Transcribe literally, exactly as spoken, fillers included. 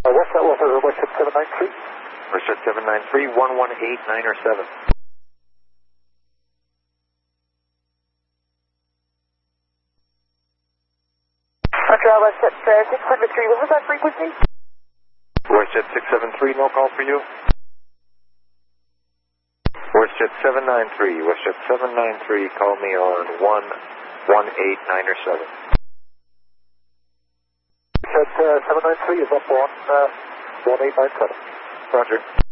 Uh, what's that? What was it? WestJet seven nine three? WestJet seven nine three, one one eight, nine or seven. Roger, WestJet uh, six seven three, what was that frequency? WestJet six seven three, no call for you. WestJet seven nine three, WestJet seven nine three, call me on one one eight, nine or seven. WestJet uh, seven nine three is up on uh, one eight nine seven. Roger.